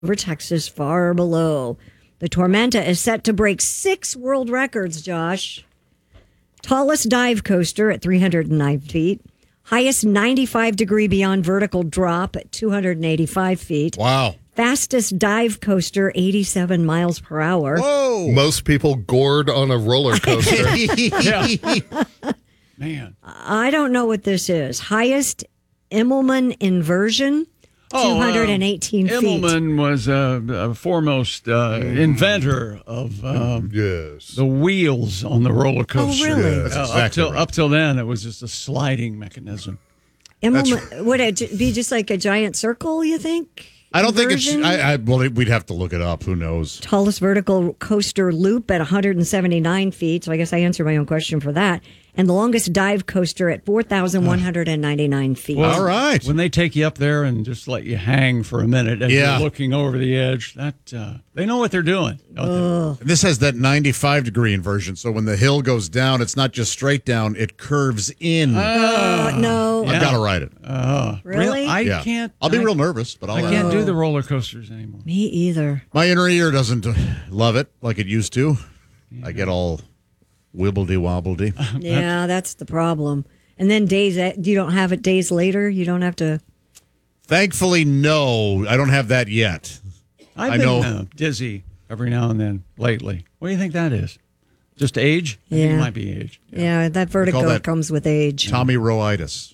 over Texas, far below. The Tormenta is set to break 6 world records, Josh. Tallest dive coaster at 309 feet. Highest 95-degree beyond vertical drop at 285 feet. Wow. Fastest dive coaster, 87 miles per hour. Whoa. Most people gored on a roller coaster. Man. I don't know what this is. Highest Immelman inversion, 218 feet. Immelman was a foremost inventor of Yes. the wheels on the roller coaster. Oh, really? That's exactly up till then, it was just a sliding mechanism. Immelman, would it be just like a giant circle, you think? I don't think it's. Inversion? Well, we'd have to look it up. Who knows? Tallest vertical coaster loop at 179 feet. So I guess I answered my own question for that. And the longest dive coaster at 4,199 feet. Well, all right. When they take you up there and just let you hang for a minute and you're looking over the edge, that they know what they're doing. Don't they? This has that 95-degree inversion, so when the hill goes down, it's not just straight down; it curves in. No. I've got to ride it. Really? I can't. I'll be real nervous, but I can't do the roller coasters anymore. Me either. My inner ear doesn't love it like it used to. Yeah. I get all wibbledy-wobbledy. Yeah, that's the problem. And then you don't have it days later? You don't have to... Thankfully, no. I don't have that yet. I've been dizzy every now and then lately. What do you think that is? Just age? I think it might be age. Yeah, that vertigo comes with age. Tommy Rowe-itis.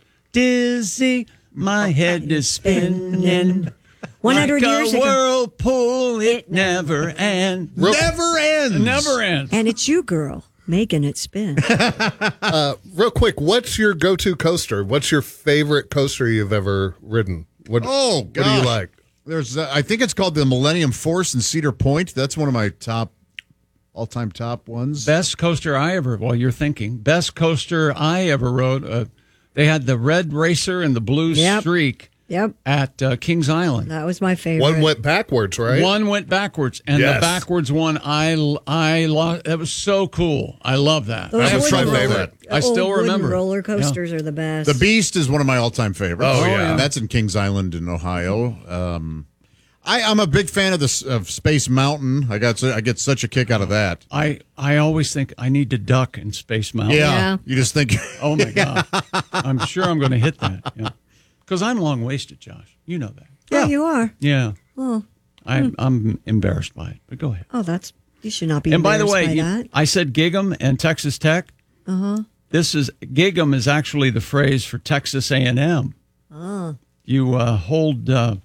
Dizzy, my head is spinning. 100 years ago. ago. Whirlpool, it never ends. Never ends. Never ends. And it's you, girl, making it spin. Real quick, what's your go-to coaster? What's your favorite coaster you've ever ridden? What do you like? There's, I think it's called the Millennium Force in Cedar Point. That's one of my all-time top ones. Best coaster I ever, while you're thinking, best coaster I ever rode. They had the red racer and the blue streak. Yep. At Kings Island. That was my favorite. One went backwards, right? One went backwards, and the backwards one, I lost. That was so cool. I love that. Those That was my favorite. I still remember. Roller coasters are the best. The Beast is one of my all-time favorites. Oh, yeah. That's in Kings Island in Ohio. I'm a big fan of Space Mountain. I get such a kick out of that. I always think I need to duck in Space Mountain. Yeah. You just think, oh my God, I'm sure I'm going to hit that. Yeah. Because I'm long-waisted, Josh. You know that. Yeah, you are. Yeah. Oh. I'm embarrassed by it, but go ahead. Oh, you should not be And by embarrassed the way, by that. I said Gig'em and Texas Tech. Uh-huh. Gig'em is actually the phrase for Texas A&M. Oh. You hold a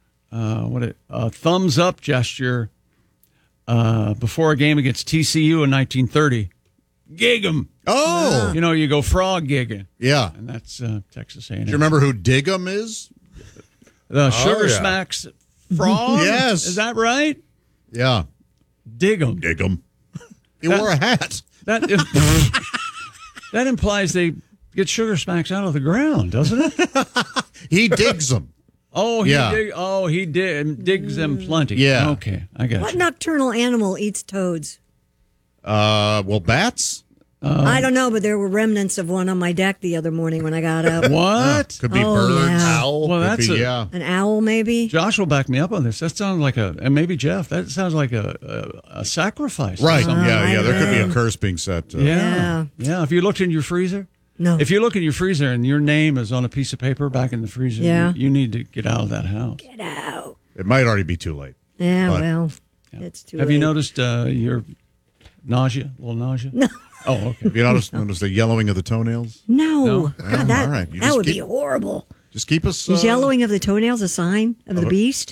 thumbs up gesture before a game against TCU in 1930. Gig'em. oh, You know, you go frog gigging. yeah. And that's Texas A&M. Do you remember who Dig'em is? The Sugar yeah. Smacks frog? Yes. Is that right? Yeah. Dig'em. Dig'em. He wore a hat. That implies they get Sugar Smacks out of the ground, doesn't it? He digs them. Oh, he digs them plenty. Yeah. Okay, I got What you. nocturnal animal eats toads? Well, bats? I don't know, but there were remnants of one on my deck the other morning when I got up. What? Could be Oh, birds. yeah. Owl. Well, Could that's be, a- An owl, maybe? Josh will back me up on this. That sounds like and maybe Jeff, that sounds like a sacrifice. or Right. something. Yeah. There could be a know. curse being set. Yeah. If you looked in your freezer. No. If you look in your freezer and your name is on a piece of paper back in the freezer, Yeah. you need to get out of that house. Get out. It might already be too late. Yeah, But- well, it's too Have late. you noticed your nausea? A little nausea? No. Oh, okay. Have you noticed the yellowing of the toenails? No. No? God, that, all right. You that just would be keep- horrible. Just keep us. Is yellowing of the toenails a sign of the beast?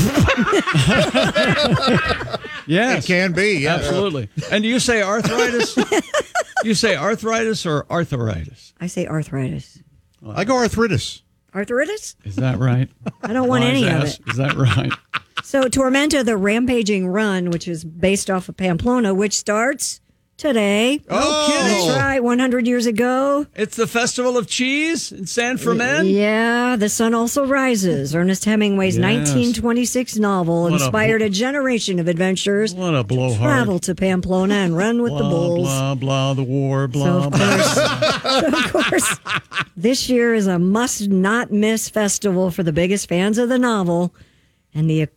Yes. It can be. Yeah. Absolutely. And do you say arthritis? You say arthritis or arthritis? I say arthritis. I go arthritis. Arthritis? Is that right? I don't want Wise any of ass. it. Is that right? So Tormenta, the rampaging run, which is based off of Pamplona, which starts today. Oh, That's right, 100 years ago. It's the Festival of Cheese in San Fermin? Yeah, The Sun Also Rises. Ernest Hemingway's Yes. 1926 novel What a inspired a generation of adventurers What a blowhard. travel to Pamplona and run with the Blah, bulls. blah, blah, the war, blah, So, blah. of course, this year is a must-not-miss festival for the biggest fans of the novel and the